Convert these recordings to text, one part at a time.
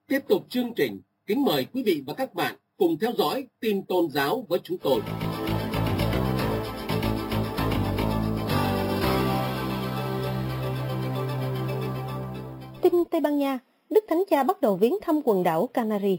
Tiếp tục chương trình, kính mời quý vị và các bạn cùng theo dõi tin tôn giáo với chúng tôi. Tin Tây Ban Nha, Đức Thánh Cha bắt đầu viếng thăm quần đảo Canary.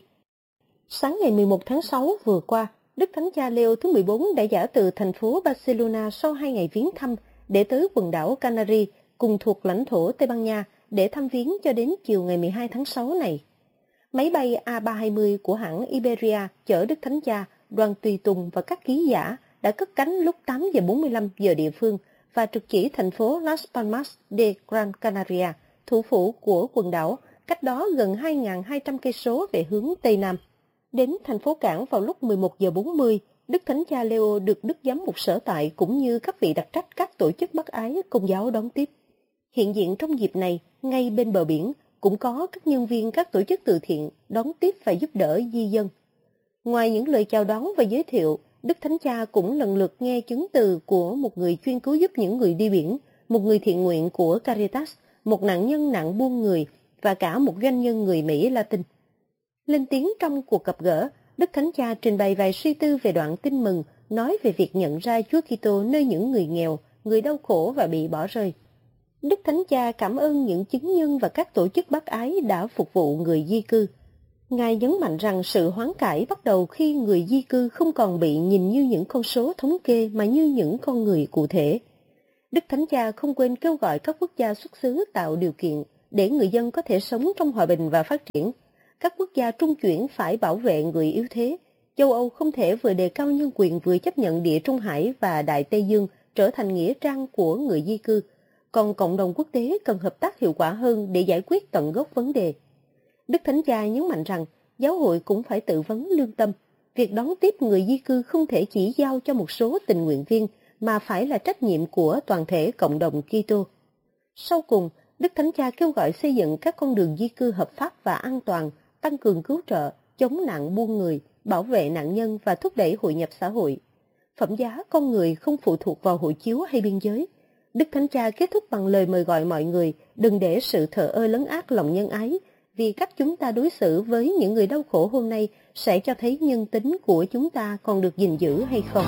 Sáng ngày 11 tháng 6 vừa qua, Đức Thánh Cha Leo thứ 14 đã dã từ thành phố Barcelona sau 2 ngày viếng thăm để tới quần đảo Canary cùng thuộc lãnh thổ Tây Ban Nha để thăm viếng cho đến chiều ngày 12 tháng 6 này. Máy bay A320 của hãng Iberia chở Đức Thánh Cha, đoàn tùy tùng và các ký giả đã cất cánh lúc 8 giờ 45 giờ địa phương và trực chỉ thành phố Las Palmas de Gran Canaria, thủ phủ của quần đảo, cách đó gần 2.200 cây số về hướng Tây Nam. Đến thành phố cảng vào lúc 11 giờ 40, Đức Thánh Cha Leo được Đức Giám mục sở tại cũng như các vị đặc trách các tổ chức bác ái Công giáo đón tiếp. Hiện diện trong dịp này, ngay bên bờ biển, cũng có các nhân viên các tổ chức từ thiện đón tiếp và giúp đỡ di dân. Ngoài những lời chào đón và giới thiệu, Đức Thánh Cha cũng lần lượt nghe chứng từ của một người chuyên cứu giúp những người đi biển, một người thiện nguyện của Caritas, một nạn nhân nạn buôn người và cả một doanh nhân người Mỹ Latin. Lên tiếng trong cuộc gặp gỡ, Đức Thánh Cha trình bày vài suy tư về đoạn tin mừng nói về việc nhận ra Chúa Kitô nơi những người nghèo, người đau khổ và bị bỏ rơi. Đức Thánh Cha cảm ơn những chứng nhân và các tổ chức bác ái đã phục vụ người di cư. Ngài nhấn mạnh rằng sự hoán cải bắt đầu khi người di cư không còn bị nhìn như những con số thống kê mà như những con người cụ thể. Đức Thánh Cha không quên kêu gọi các quốc gia xuất xứ tạo điều kiện để người dân có thể sống trong hòa bình và phát triển. Các quốc gia trung chuyển phải bảo vệ người yếu thế. Châu Âu không thể vừa đề cao nhân quyền vừa chấp nhận Địa Trung Hải và Đại Tây Dương trở thành nghĩa trang của người di cư. Còn cộng đồng quốc tế cần hợp tác hiệu quả hơn để giải quyết tận gốc vấn đề. Đức Thánh Cha nhấn mạnh rằng giáo hội cũng phải tự vấn lương tâm. Việc đón tiếp người di cư không thể chỉ giao cho một số tình nguyện viên, mà phải là trách nhiệm của toàn thể cộng đồng Kitô. Sau cùng, Đức Thánh Cha kêu gọi xây dựng các con đường di cư hợp pháp và an toàn, tăng cường cứu trợ, chống nạn buôn người, bảo vệ nạn nhân và thúc đẩy hội nhập xã hội. Phẩm giá con người không phụ thuộc vào hộ chiếu hay biên giới. Đức Thánh Cha kết thúc bằng lời mời gọi mọi người đừng để sự thờ ơ lấn át lòng nhân ái, vì cách chúng ta đối xử với những người đau khổ hôm nay sẽ cho thấy nhân tính của chúng ta còn được gìn giữ hay không.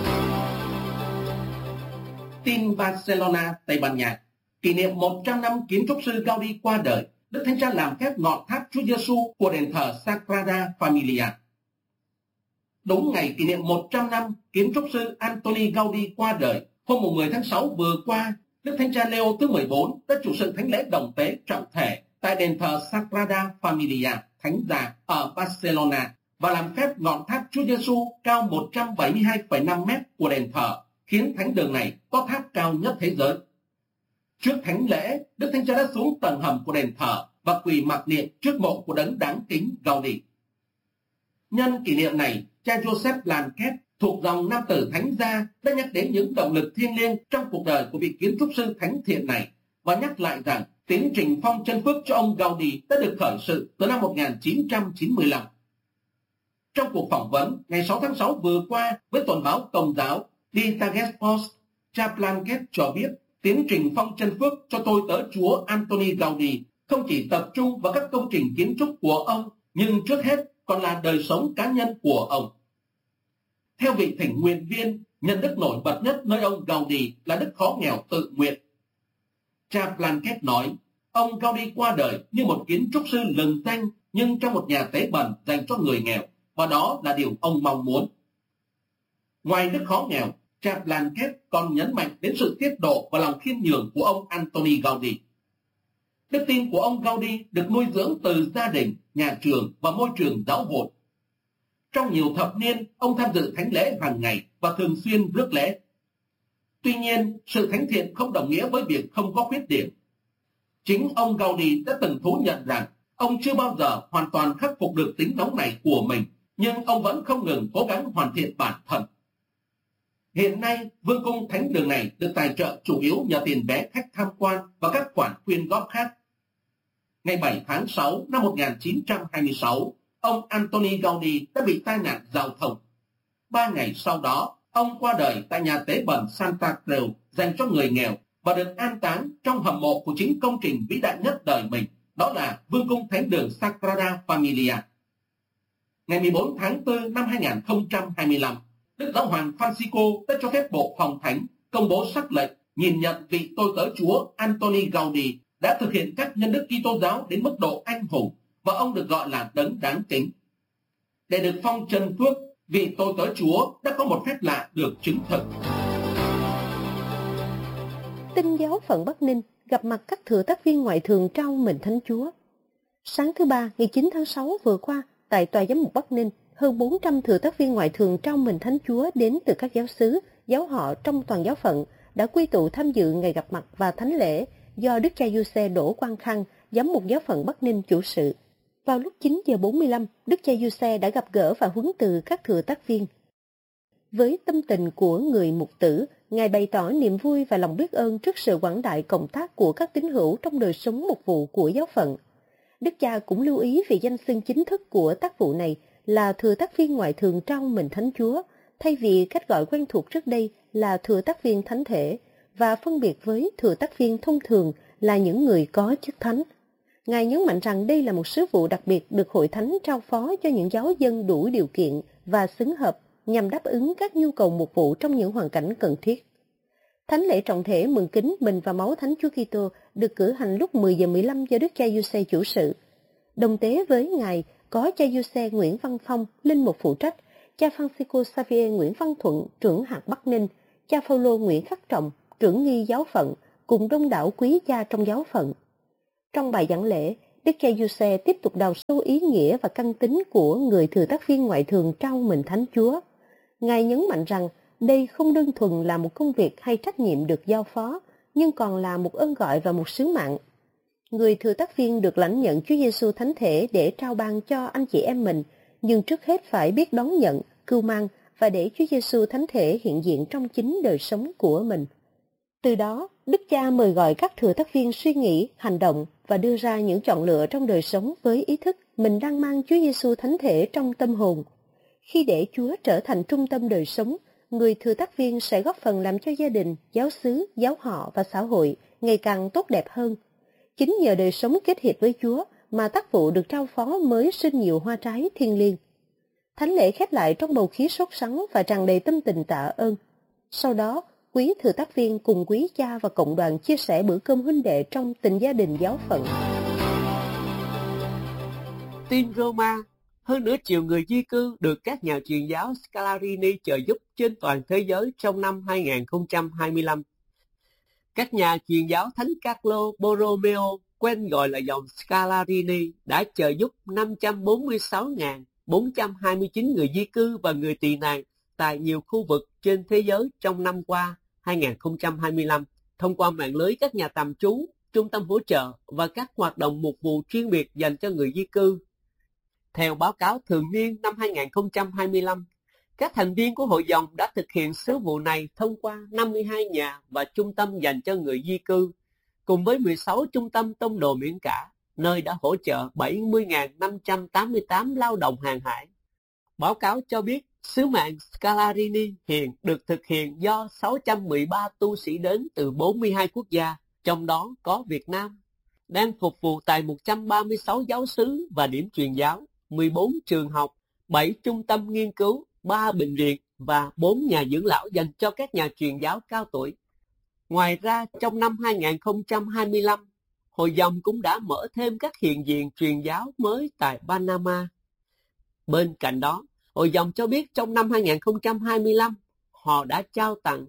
Tin Barcelona, Tây Ban Nha. Kỷ niệm 100 năm kiến trúc sư Gaudí qua đời, Đức Thánh Cha làm phép ngọn tháp Chúa Giêsu của đền thờ Sagrada Familia. Đúng ngày kỷ niệm 100 năm kiến trúc sư Antoni Gaudí qua đời, hôm 10 tháng 6 vừa qua, Đức Thánh Cha Leo thứ 14 đã chủ sự thánh lễ đồng tế trọng thể tại đền thờ Sagrada Familia, Thánh Già ở Barcelona và làm phép ngọn tháp Chúa Giêsu cao 172,5 mét của đền thờ, khiến thánh đường này có tháp cao nhất thế giới. Trước thánh lễ, Đức Thánh Cha đã xuống tầng hầm của đền thờ và quỳ mặc niệm trước mộ của đấng đáng kính Gaudí. Nhân kỷ niệm này, cha Joseph Blanquet thuộc dòng nam tử thánh gia đã nhắc đến những động lực thiêng liêng trong cuộc đời của vị kiến trúc sư thánh thiện này và nhắc lại rằng tiến trình phong chân phước cho ông Gaudí đã được khởi sự từ năm 1995. Trong cuộc phỏng vấn ngày 6 tháng 6 vừa qua với tuần báo Công giáo Die Tagespost, cha Blanquet cho biết tiến trình phong chân phước cho tôi tớ Chúa Antoni Gaudí không chỉ tập trung vào các công trình kiến trúc của ông, nhưng trước hết còn là đời sống cá nhân của ông. Theo vị thỉnh nguyện viên, nhân đức nổi bật nhất nơi ông Gaudí là đức khó nghèo tự nguyện. Cha Blanquet nói, ông Gaudí qua đời như một kiến trúc sư lừng danh nhưng trong một nhà tế bần dành cho người nghèo, và đó là điều ông mong muốn. Ngoài đức khó nghèo, cha Blanquet còn nhấn mạnh đến sự tiết độ và lòng khiêm nhường của ông Antoni Gaudí. Đức tin của ông Gaudí được nuôi dưỡng từ gia đình, nhà trường và môi trường giáo hội. Trong nhiều thập niên, ông tham dự thánh lễ hàng ngày và thường xuyên rước lễ. Tuy nhiên, sự thánh thiện không đồng nghĩa với việc không có khuyết điểm. Chính ông Gaudí đã từng thú nhận rằng ông chưa bao giờ hoàn toàn khắc phục được tính nóng này của mình, nhưng ông vẫn không ngừng cố gắng hoàn thiện bản thân. Hiện nay, vương cung thánh đường này được tài trợ chủ yếu nhờ tiền vé khách tham quan và các khoản quyên góp khác. Ngày 7 tháng 6 năm 1926, ông Antoni Gaudí đã bị tai nạn giao thông. 3 ngày sau đó, ông qua đời tại nhà tế bần Santa Creu dành cho người nghèo và được an táng trong hầm mộ của chính công trình vĩ đại nhất đời mình, đó là Vương cung Thánh đường Sagrada Familia. Ngày 14 tháng 4 năm 2025, Đức Giáo hoàng Francisco đã cho phép Bộ Phòng Thánh công bố sắc lệnh nhìn nhận vị tôi tớ Chúa Antoni Gaudi đã thực hiện các nhân đức Kitô giáo đến mức độ anh hùng và ông được gọi là đấng đáng kính. Để được phong trần phước, vị tôi tớ Chúa đã có một phép lạ được chứng thực. Tinh giáo phận Bắc Ninh gặp mặt các thừa tác viên ngoại thường trao mệnh Thánh Chúa. Sáng thứ Ba, ngày 9 tháng 6 vừa qua, tại Tòa Giám mục Bắc Ninh, hơn 400 thừa tác viên ngoại thường trao mệnh Thánh Chúa đến từ các giáo xứ, giáo họ trong toàn giáo phận đã quy tụ tham dự ngày gặp mặt và thánh lễ do Đức cha Giuse Đỗ Quang Khang, Giám mục giáo phận Bắc Ninh chủ sự. Vào lúc 9 giờ 45, Đức cha Giuse đã gặp gỡ và huấn từ các thừa tác viên. Với tâm tình của người mục tử, Ngài bày tỏ niềm vui và lòng biết ơn trước sự quảng đại công tác của các tín hữu trong đời sống mục vụ của giáo phận. Đức cha cũng lưu ý về danh xưng chính thức của tác vụ này là thừa tác viên ngoại thường trao mệnh Thánh Chúa, thay vì cách gọi quen thuộc trước đây là thừa tác viên thánh thể, và phân biệt với thừa tác viên thông thường là những người có chức thánh. Ngài nhấn mạnh rằng đây là một sứ vụ đặc biệt được Hội Thánh trao phó cho những giáo dân đủ điều kiện và xứng hợp nhằm đáp ứng các nhu cầu mục vụ trong những hoàn cảnh cần thiết. Thánh lễ trọng thể mừng kính mình và máu Thánh Chúa Kitô được cử hành lúc 10 giờ 15 do Đức cha Giuse chủ sự. Đồng tế với Ngài có cha Giuse Nguyễn Văn Phong, linh mục phụ trách, cha Francisco Xavier Nguyễn Văn Thuận, trưởng hạt Bắc Ninh, cha Phaolô Nguyễn Khắc Trọng, trưởng nghi giáo phận, cùng đông đảo quý cha trong giáo phận. Trong bài giảng lễ, Đức cha Giuse tiếp tục đào sâu ý nghĩa và căn tính của người thừa tác viên ngoại thường trao mệnh Thánh Chúa. Ngài nhấn mạnh rằng đây không đơn thuần là một công việc hay trách nhiệm được giao phó, nhưng còn là một ơn gọi và một sứ mạng. Người thừa tác viên được lãnh nhận Chúa Giêsu thánh thể để trao ban cho anh chị em mình, nhưng trước hết phải biết đón nhận, cưu mang và để Chúa Giêsu thánh thể hiện diện trong chính đời sống của mình. Từ đó, Đức Cha mời gọi các thừa tác viên suy nghĩ, hành động và đưa ra những chọn lựa trong đời sống với ý thức mình đang mang Chúa Giêsu thánh thể trong tâm hồn. Khi để Chúa trở thành trung tâm đời sống, người thừa tác viên sẽ góp phần làm cho gia đình, giáo xứ, giáo họ và xã hội ngày càng tốt đẹp hơn. Chính nhờ đời sống kết hiệp với Chúa mà tác vụ được trao phó mới sinh nhiều hoa trái thiêng liêng. Thánh lễ khép lại trong bầu khí sốt sắng và tràn đầy tâm tình tạ ơn. Sau đó, quý thừa tác viên cùng quý cha và cộng đoàn chia sẻ bữa cơm huynh đệ trong tình gia đình giáo phận. Tin Roma, hơn nửa triệu người di cư được các nhà truyền giáo Scalarini trợ giúp trên toàn thế giới trong năm 2025. Các nhà truyền giáo Thánh Carlo Borromeo, quen gọi là dòng Scalarini, đã trợ giúp 546.429 người di cư và người tị nạn tại nhiều khu vực trên thế giới trong năm qua 2025, thông qua mạng lưới các nhà tạm trú, trung tâm hỗ trợ và các hoạt động mục vụ chuyên biệt dành cho người di cư. Theo báo cáo thường niên năm 2025, các thành viên của hội dòng đã thực hiện sứ vụ này thông qua 52 nhà và trung tâm dành cho người di cư, cùng với 16 trung tâm tông đồ miễn cả, nơi đã hỗ trợ 70.588 lao động hàng hải. Báo cáo cho biết, sứ mạng Scalarini hiện được thực hiện do 613 tu sĩ đến từ 42 quốc gia, trong đó có Việt Nam, đang phục vụ tại 136 giáo xứ và điểm truyền giáo, 14 trường học, 7 trung tâm nghiên cứu, 3 bệnh viện và 4 nhà dưỡng lão dành cho các nhà truyền giáo cao tuổi. Ngoài ra, trong năm 2025, hội dòng cũng đã mở thêm các hiện diện truyền giáo mới tại Panama. Bên cạnh đó, hội dòng cho biết trong năm 2025, họ đã trao tặng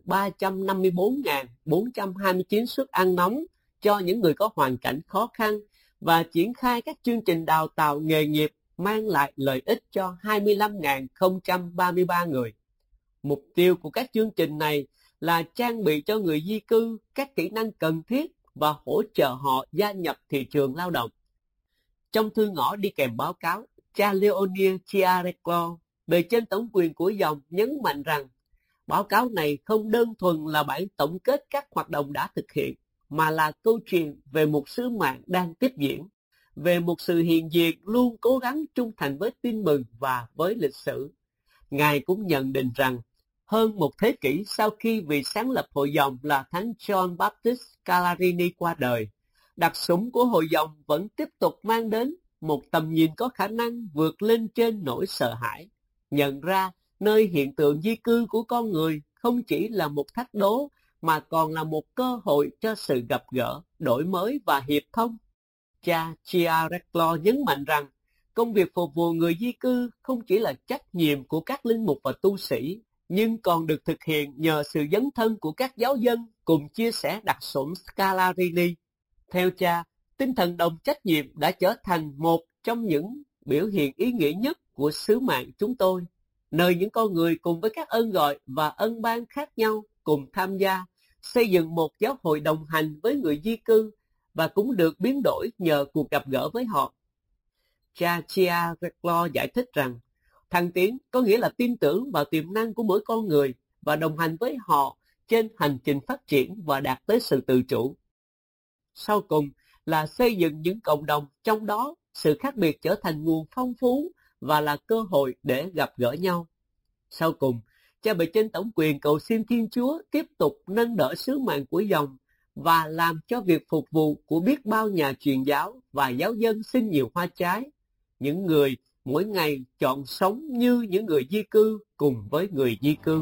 354.429 suất ăn nóng cho những người có hoàn cảnh khó khăn và triển khai các chương trình đào tạo nghề nghiệp mang lại lợi ích cho 25.033 người. Mục tiêu của các chương trình này là trang bị cho người di cư các kỹ năng cần thiết và hỗ trợ họ gia nhập thị trường lao động. Trong thư ngỏ đi kèm báo cáo, cha Leonid Chiareclo, bề trên tổng quyền của dòng, nhấn mạnh rằng báo cáo này không đơn thuần là bản tổng kết các hoạt động đã thực hiện, mà là câu chuyện về một sứ mạng đang tiếp diễn, về một sự hiện diện luôn cố gắng trung thành với tin mừng và với lịch sử. Ngài cũng nhận định rằng, hơn một thế kỷ sau khi vị sáng lập hội dòng là Thánh John Baptist Scalarini qua đời, Đặc sủng của hội dòng vẫn tiếp tục mang đến một tầm nhìn có khả năng vượt lên trên nỗi sợ hãi, nhận ra nơi hiện tượng di cư của con người không chỉ là một thách đố mà còn là một cơ hội cho sự gặp gỡ, đổi mới và hiệp thông. Cha Chiareclo nhấn mạnh rằng công việc phục vụ người di cư không chỉ là trách nhiệm của các linh mục và tu sĩ, nhưng còn được thực hiện nhờ sự dấn thân của các giáo dân cùng chia sẻ đặc sủng Scalarini. Theo cha, tinh thần đồng trách nhiệm đã trở thành một trong những biểu hiện ý nghĩa nhất của sứ mạng chúng tôi, nơi những con người cùng với các ơn gọi và ân ban khác nhau cùng tham gia, xây dựng một giáo hội đồng hành với người di cư và cũng được biến đổi nhờ cuộc gặp gỡ với họ. Cha Chiareclo giải thích rằng, thăng tiến có nghĩa là tin tưởng vào tiềm năng của mỗi con người và đồng hành với họ trên hành trình phát triển và đạt tới sự tự chủ. Sau cùng là xây dựng những cộng đồng, trong đó sự khác biệt trở thành nguồn phong phú và là cơ hội để gặp gỡ nhau. Sau cùng, cha bề trên tổng quyền cầu xin Thiên Chúa tiếp tục nâng đỡ sứ mạng của dòng và làm cho việc phục vụ của biết bao nhà truyền giáo và giáo dân sinh nhiều hoa trái, những người mỗi ngày chọn sống như những người di cư cùng với người di cư.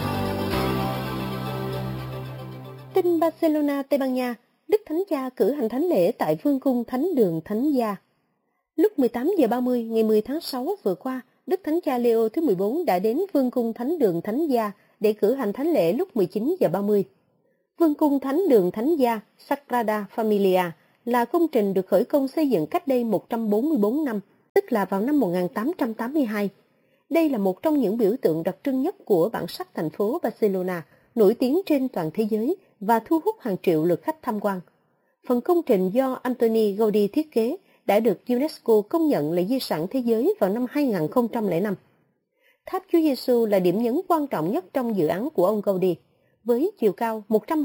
Tin Barcelona, Tây Ban Nha, Đức Thánh Cha cử hành thánh lễ tại Vương cung Thánh đường Thánh Gia. Lúc 18 giờ 30 ngày 10 tháng 6 vừa qua, Đức Thánh Cha Leo thứ 14 đã đến Vương cung Thánh đường Thánh Gia để cử hành thánh lễ lúc 19 giờ 30. Vương cung Thánh đường Thánh Gia Sagrada Familia là công trình được khởi công xây dựng cách đây 144 năm, tức là vào năm 1882. Đây là một trong những biểu tượng đặc trưng nhất của bản sắc thành phố Barcelona, nổi tiếng trên toàn thế giới và thu hút hàng triệu lượt khách tham quan. Phần công trình do Antoni Gaudí thiết kế đã được UNESCO công nhận là di sản thế giới vào năm 2005. Tháp Chúa Giêsu là điểm nhấn quan trọng nhất trong dự án của ông Gaudí. Với chiều cao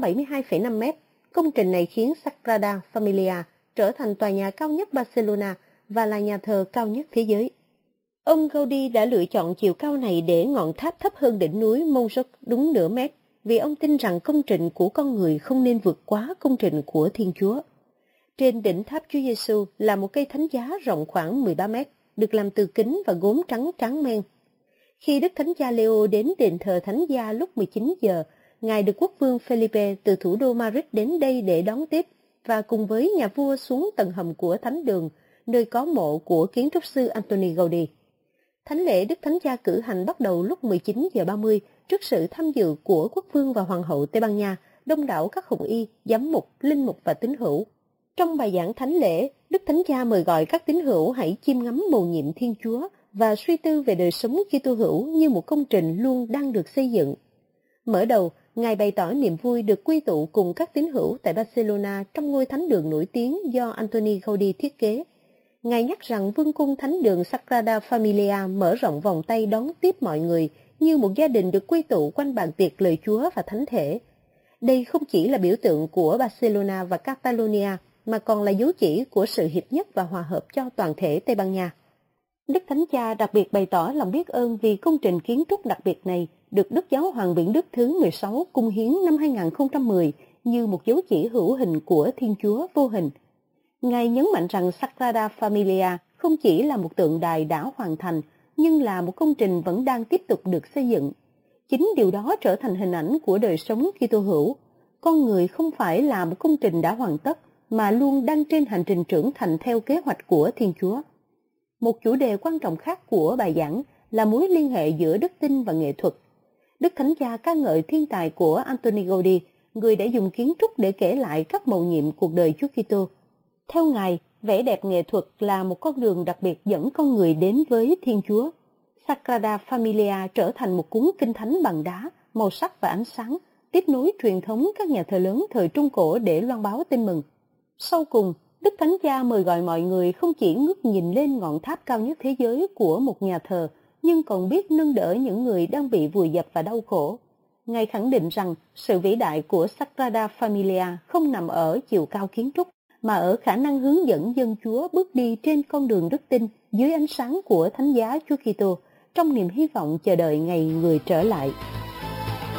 172,5 mét, công trình này khiến Sagrada Familia trở thành tòa nhà cao nhất Barcelona và là nhà thờ cao nhất thế giới. Ông Gaudí đã lựa chọn chiều cao này để ngọn tháp thấp hơn đỉnh núi Montjuic đúng nửa mét, vì ông tin rằng công trình của con người không nên vượt quá công trình của Thiên Chúa. Trên đỉnh tháp Chúa Giêsu là một cây thánh giá rộng khoảng 13 mét, được làm từ kính và gốm trắng tráng men. Khi Đức Thánh Cha Leo đến đền thờ Thánh Gia lúc 19 giờ, Ngài được Quốc vương Felipe từ thủ đô Madrid đến đây để đón tiếp và cùng với nhà vua xuống tầng hầm của Thánh đường, nơi có mộ của kiến trúc sư Antoni Gaudí. Thánh lễ Đức Thánh Cha cử hành bắt đầu lúc 19 giờ 30 trước sự tham dự của Quốc vương và Hoàng hậu Tây Ban Nha, đông đảo các hồng y, giám mục, linh mục và tín hữu. Trong bài giảng thánh lễ, Đức Thánh Cha mời gọi các tín hữu hãy chiêm ngắm mầu nhiệm Thiên Chúa và suy tư về đời sống Kitô hữu như một công trình luôn đang được xây dựng. Mở đầu, Ngài bày tỏ niềm vui được quy tụ cùng các tín hữu tại Barcelona trong ngôi thánh đường nổi tiếng do Antoni Gaudí thiết kế. Ngài nhắc rằng vương cung thánh đường Sagrada Familia mở rộng vòng tay đón tiếp mọi người như một gia đình được quy tụ quanh bàn tiệc lời Chúa và thánh thể. Đây không chỉ là biểu tượng của Barcelona và Catalonia, mà còn là dấu chỉ của sự hiệp nhất và hòa hợp cho toàn thể Tây Ban Nha. Đức Thánh Cha đặc biệt bày tỏ lòng biết ơn vì công trình kiến trúc đặc biệt này được Đức Giáo hoàng Biển Đức thứ 16 cung hiến năm 2010 như một dấu chỉ hữu hình của Thiên Chúa vô hình. Ngài nhấn mạnh rằng Sagrada Familia không chỉ là một tượng đài đã hoàn thành, nhưng là một công trình vẫn đang tiếp tục được xây dựng. Chính điều đó trở thành hình ảnh của đời sống Kitô hữu. Con người không phải là một công trình đã hoàn tất, mà luôn đang trên hành trình trưởng thành theo kế hoạch của Thiên Chúa. Một chủ đề quan trọng khác của bài giảng là mối liên hệ giữa đức tin và nghệ thuật. Đức Thánh Cha ca ngợi thiên tài của Antoni Gaudí, người đã dùng kiến trúc để kể lại các mầu nhiệm cuộc đời Chúa Kitô. Theo Ngài, vẻ đẹp nghệ thuật là một con đường đặc biệt dẫn con người đến với Thiên Chúa. Sagrada Familia trở thành một cuốn kinh thánh bằng đá, màu sắc và ánh sáng, tiếp nối truyền thống các nhà thờ lớn thời Trung Cổ để loan báo tin mừng. Sau cùng, Đức Thánh Cha mời gọi mọi người không chỉ ngước nhìn lên ngọn tháp cao nhất thế giới của một nhà thờ, nhưng còn biết nâng đỡ những người đang bị vùi dập và đau khổ. Ngài khẳng định rằng sự vĩ đại của Sagrada Familia không nằm ở chiều cao kiến trúc, mà ở khả năng hướng dẫn dân Chúa bước đi trên con đường đức tin dưới ánh sáng của Thánh giá Chúa Kitô, trong niềm hy vọng chờ đợi ngày Người trở lại.